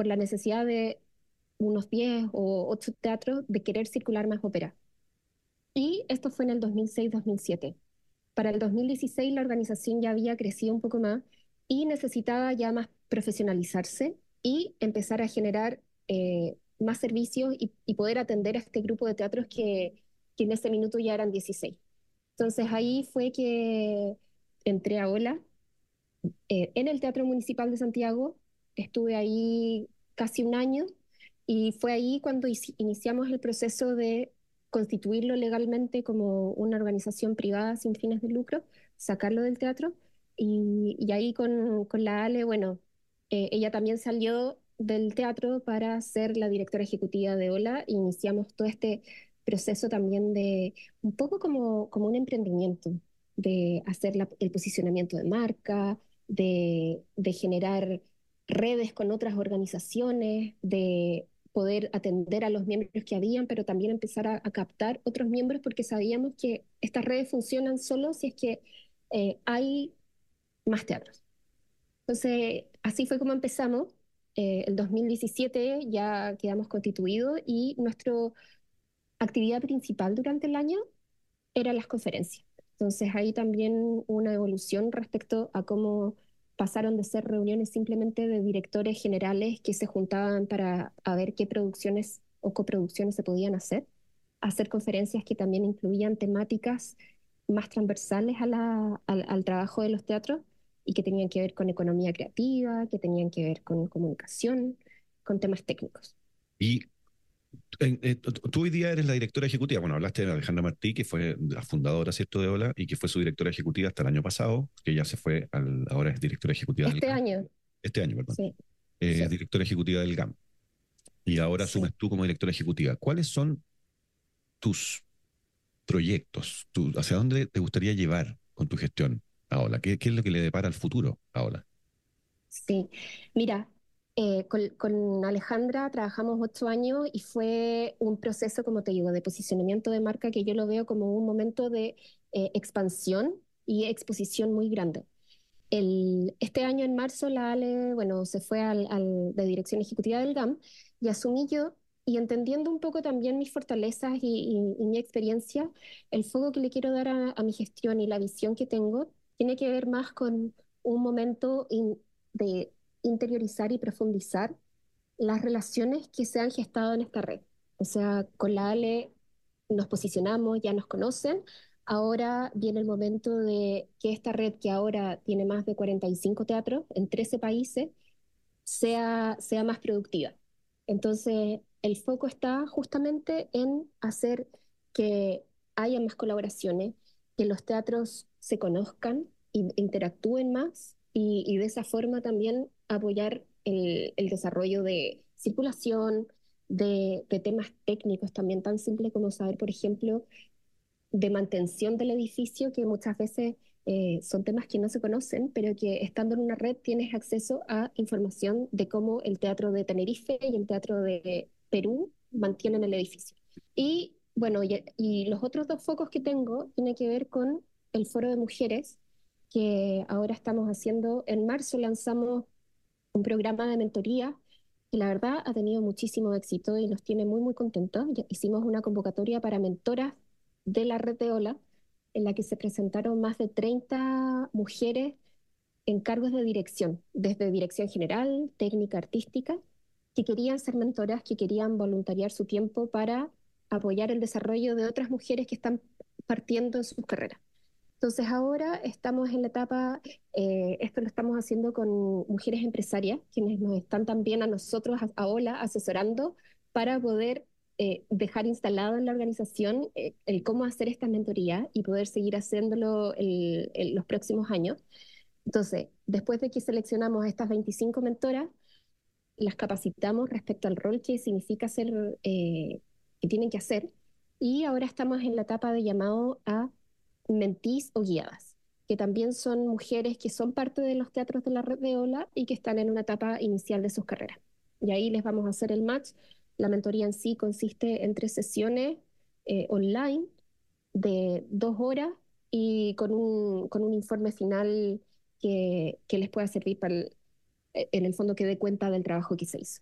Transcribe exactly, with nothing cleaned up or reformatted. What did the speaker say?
por la necesidad de unos diez o ocho teatros de querer circular más ópera. Y esto fue en el dos mil seis-dos mil siete. Para el dos mil dieciséis la organización ya había crecido un poco más y necesitaba ya más profesionalizarse y empezar a generar eh, más servicios y, y poder atender a este grupo de teatros que, que en ese minuto ya eran dieciséis. Entonces ahí fue que entré a Ola eh, en el Teatro Municipal de Santiago. Estuve ahí casi un año y fue ahí cuando iniciamos el proceso de constituirlo legalmente como una organización privada sin fines de lucro, sacarlo del teatro. Y, y ahí con, con la Ale, bueno, eh, ella también salió del teatro para ser la directora ejecutiva de Ola. E iniciamos todo este proceso también de un poco como, como un emprendimiento, de hacer la, el posicionamiento de marca, de, de generar redes con otras organizaciones, de poder atender a los miembros que habían, pero también empezar a, a captar otros miembros porque sabíamos que estas redes funcionan solo si es que eh, hay más teatros. Entonces, así fue como empezamos. Eh, el dos mil diecisiete ya quedamos constituidos y nuestra actividad principal durante el año eran las conferencias. Entonces ahí también una evolución respecto a cómo pasaron de ser reuniones simplemente de directores generales que se juntaban para a ver qué producciones o coproducciones se podían hacer, a hacer conferencias que también incluían temáticas más transversales a la, al, al trabajo de los teatros y que tenían que ver con economía creativa, que tenían que ver con comunicación, con temas técnicos. Y en- eh, tú tú hoy día eres la directora ejecutiva. Bueno, hablaste de Alejandra Martí, que fue la fundadora, ¿cierto?, de Ola, y que fue su directora ejecutiva hasta el año pasado, que ya se fue, al, ahora es directora ejecutiva del Este GAM. año, Este año, perdón. sí, Eh, sí, Es directora ejecutiva del GAM. Y ahora asumes sí. tú como directora ejecutiva. ¿Cuáles son tus proyectos? ¿Tú, hacia dónde te gustaría llevar con tu gestión a Ola? ¿Qué, qué es lo que le depara al futuro a Ola? Sí, mira, eh, con, con Alejandra trabajamos ocho años y fue un proceso, como te digo, de posicionamiento de marca que yo lo veo como un momento de eh, expansión y exposición muy grande. El, este año en marzo la Ale, bueno, se fue al, al- de dirección ejecutiva del GAM y asumí yo y entendiendo un poco también mis fortalezas y, y- y mi experiencia, el foco que le quiero dar a, a mi gestión y la visión que tengo tiene que ver más con un momento in- de interiorizar y profundizar las relaciones que se han gestado en esta red. O sea, con la Ale nos posicionamos, ya nos conocen. Ahora viene el momento de que esta red, que ahora tiene más de cuarenta y cinco teatros en trece países, sea, sea más productiva. Entonces, el foco está justamente en hacer que haya más colaboraciones, que los teatros se conozcan e interactúen más y, y de esa forma también apoyar el, el desarrollo de circulación, de, de temas técnicos también tan simples como saber, por ejemplo, de mantención del edificio, que muchas veces eh, son temas que no se conocen, pero que estando en una red tienes acceso a información de cómo el Teatro de Tenerife y el Teatro de Perú mantienen el edificio. Y bueno, y, y los otros dos focos que tengo tienen que ver con el Foro de Mujeres, que ahora estamos haciendo, en marzo lanzamos un programa de mentoría que la verdad ha tenido muchísimo éxito y nos tiene muy, muy contentos. Ya hicimos una convocatoria para mentoras de la red de Ola, en la que se presentaron más de treinta mujeres en cargos de dirección, desde dirección general, técnica artística, que querían ser mentoras, que querían voluntariar su tiempo para apoyar el desarrollo de otras mujeres que están partiendo en sus carreras. Entonces ahora estamos en la etapa, eh, esto lo estamos haciendo con mujeres empresarias, quienes nos están también a nosotros, a, a Ola, asesorando para poder eh, dejar instalado en la organización eh, el cómo hacer esta mentoría y poder seguir haciéndolo el, el, los próximos años. Entonces, después de que seleccionamos a estas veinticinco mentoras, las capacitamos respecto al rol que significa ser, eh, que tienen que hacer, y ahora estamos en la etapa de llamado a mentís o guiadas, que también son mujeres que son parte de los teatros de la red de Ola y que están en una etapa inicial de sus carreras. Y ahí les vamos a hacer el match. La mentoría en sí consiste en tres sesiones eh, online de dos horas y con un, con un informe final que, que les pueda servir para el, en el fondo que dé cuenta del trabajo que se hizo.